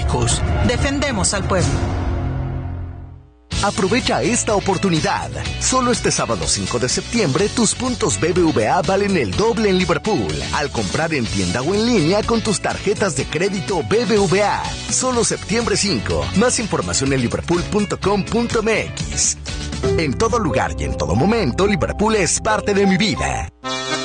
hijos. Defendemos al pueblo. Aprovecha esta oportunidad. Solo este sábado 5 de septiembre, tus puntos BBVA valen el doble en Liverpool al comprar en tienda o en línea con tus tarjetas de crédito BBVA. Solo septiembre 5. Más información en liverpool.com.mx. En todo lugar y en todo momento, Liverpool es parte de mi vida.